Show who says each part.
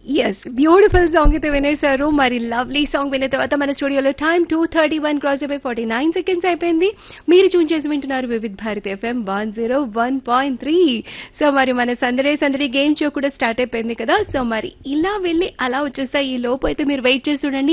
Speaker 1: Yes, beautiful song అయితే వినేశారు. మరి lovely song విన్న తర్వాత మన స్టూడియోలో టైం 2:31 క్రాస్ అయిపోయి 49 సెకండ్స్ అయిపోయింది. మీరు ట్యూన్ చేసి వింటున్నారు వివిధ్ భారతి ఎఫ్ఎం 101.3. సో మరి మన సందడే సందడి గేమ్ షో కూడా స్టార్ట్ అయిపోయింది కదా. సో మరి ఇలా వెళ్ళి అలా వచ్చేస్తా. ఈ లోపు అయితే మీరు వెయిట్ చేసి చూడండి.